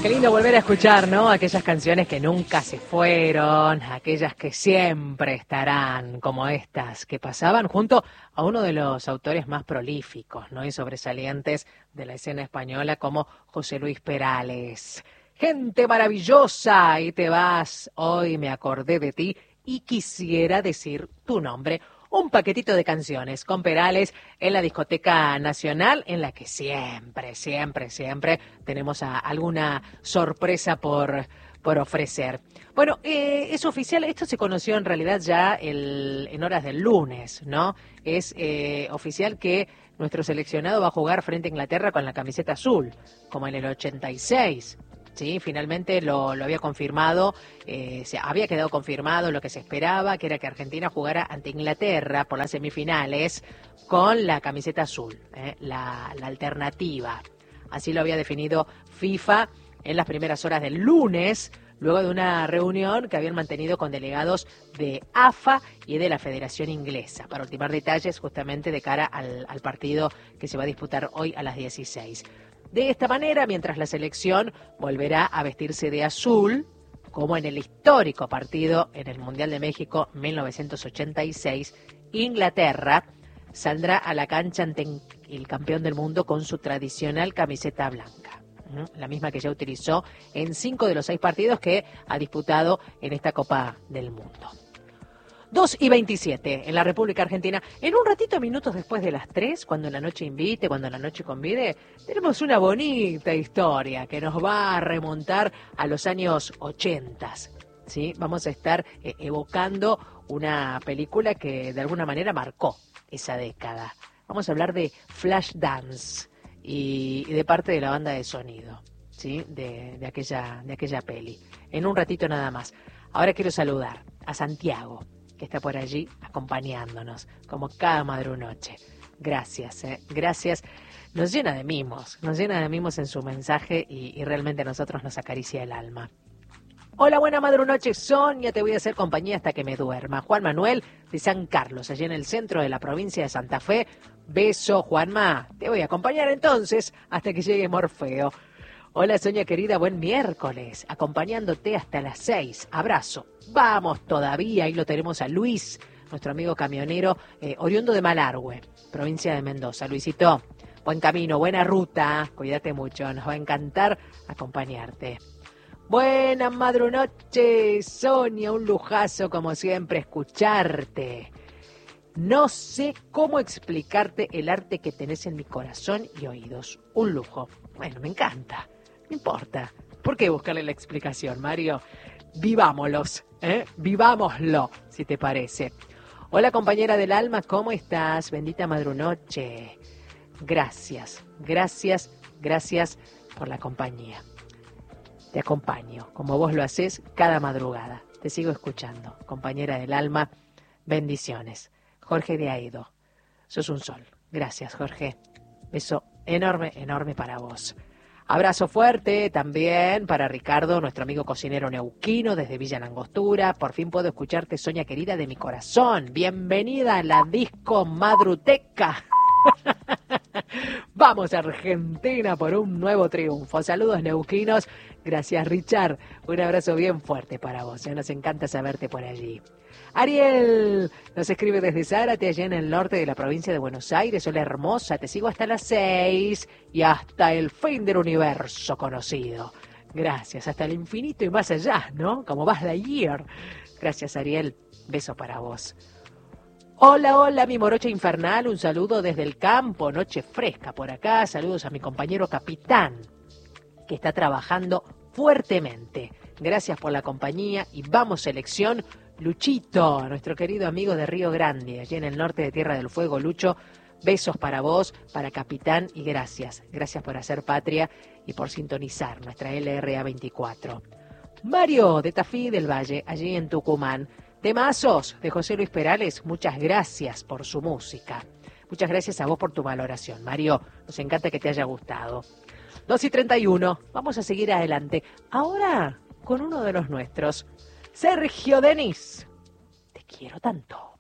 Qué lindo volver a escuchar, ¿no? Aquellas canciones que nunca se fueron, aquellas que siempre estarán, como estas, que pasaban junto a uno de los autores más prolíficos, ¿no? Y sobresalientes de la escena española, como José Luis Perales. Gente maravillosa, y te vas, hoy me acordé de ti y quisiera decir tu nombre. Un paquetito de canciones con Perales en la Discoteca Nacional, en la que siempre tenemos alguna sorpresa por ofrecer. Bueno, es oficial, esto se conoció en realidad ya en horas del lunes, ¿no? Es oficial que nuestro seleccionado va a jugar frente a Inglaterra con la camiseta azul, como en el 86. Sí, finalmente lo había confirmado, había quedado confirmado lo que se esperaba, que era que Argentina jugara ante Inglaterra por las semifinales con la camiseta azul, la alternativa. Así lo había definido FIFA en las primeras horas del lunes, luego de una reunión que habían mantenido con delegados de AFA y de la Federación Inglesa, para ultimar detalles justamente de cara al partido que se va a disputar hoy a las 16. De esta manera, mientras la selección volverá a vestirse de azul, como en el histórico partido en el Mundial de México 1986, Inglaterra saldrá a la cancha ante el campeón del mundo con su tradicional camiseta blanca, la misma que ya utilizó en 5 de los 6 partidos que ha disputado en esta Copa del Mundo. 2:27 en la República Argentina. En un ratito, minutos después de las 3, cuando la noche invite, cuando la noche convide, tenemos una bonita historia que nos va a remontar a los años 80. ¿Sí? Vamos a estar evocando una película que de alguna manera marcó esa década. Vamos a hablar de Flashdance y de parte de la banda de sonido, ¿sí? de aquella peli. En un ratito nada más. Ahora quiero saludar a Santiago, que está por allí acompañándonos, como cada madrunoche. Gracias, gracias. Nos llena de mimos en su mensaje y realmente a nosotros nos acaricia el alma. Hola, buena madrunoche, Sonia, te voy a hacer compañía hasta que me duerma. Juan Manuel de San Carlos, allí en el centro de la provincia de Santa Fe. Beso, Juanma. Te voy a acompañar entonces hasta que llegue Morfeo. Hola, Sonia querida, buen miércoles, acompañándote hasta las 6. Abrazo. Vamos todavía, ahí lo tenemos a Luis, nuestro amigo camionero, oriundo de Malargüe, provincia de Mendoza. Luisito, buen camino, buena ruta, cuídate mucho, nos va a encantar acompañarte. Buenas madrunoches, Sonia, un lujazo como siempre escucharte. No sé cómo explicarte el arte que tenés en mi corazón y oídos. Un lujo. Bueno, me encanta. No importa. ¿Por qué buscarle la explicación, Mario? Vivámoslos, Vivámoslo, si te parece. Hola, compañera del alma, ¿cómo estás? Bendita madrunoche. Gracias por la compañía. Te acompaño, como vos lo haces cada madrugada. Te sigo escuchando, compañera del alma. Bendiciones. Jorge de Aedo, sos un sol. Gracias, Jorge. Beso enorme para vos. Abrazo fuerte también para Ricardo, nuestro amigo cocinero neuquino desde Villa Langostura. Por fin puedo escucharte, Sonia querida de mi corazón. Bienvenida a la Disco Madruteca. Vamos a Argentina por un nuevo triunfo. Saludos neuquinos. Gracias, Richard. Un abrazo bien fuerte para vos. Nos encanta saberte por allí. Ariel nos escribe desde Zárate, allá en el norte de la provincia de Buenos Aires. Hola, hermosa, te sigo hasta las 6 y hasta el fin del universo conocido. Gracias, hasta el infinito y más allá, ¿no? Como Buzz Lightyear. Gracias, Ariel. Beso para vos. Hola, mi morocha infernal. Un saludo desde el campo. Noche fresca por acá. Saludos a mi compañero capitán, que está trabajando fuertemente. Gracias por la compañía y vamos selección. Luchito, nuestro querido amigo de Río Grande, allí en el norte de Tierra del Fuego. Lucho, besos para vos, para Capitán, y gracias. Gracias por hacer patria y por sintonizar nuestra LRA 24. Mario, de Tafí del Valle, allí en Tucumán. Temazos de José Luis Perales, muchas gracias por su música. Muchas gracias a vos por tu valoración, Mario. Nos encanta que te haya gustado. 2:31, vamos a seguir adelante. Ahora con uno de los nuestros. Sergio Denis, te quiero tanto.